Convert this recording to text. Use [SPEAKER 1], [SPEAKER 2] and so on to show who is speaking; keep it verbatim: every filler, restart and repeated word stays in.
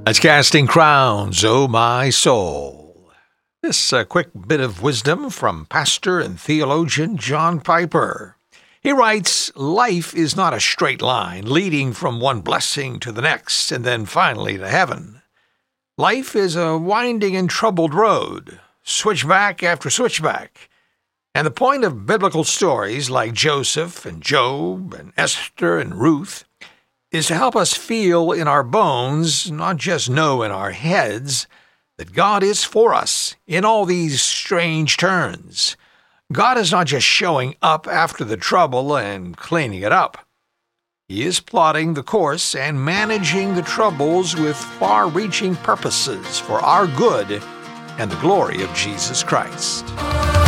[SPEAKER 1] That's Casting Crowns, Oh My Soul. This uh, quick bit of wisdom from pastor and theologian John Piper. He writes, life is not a straight line leading from one blessing to the next and then finally to heaven. Life is a winding and troubled road, switchback after switchback. And the point of biblical stories like Joseph and Job and Esther and Ruth is to help us feel in our bones, not just know in our heads, that God is for us in all these strange turns. God is not just showing up after the trouble and cleaning it up. He is plotting the course and managing the troubles with far-reaching purposes for our good and the glory of Jesus Christ.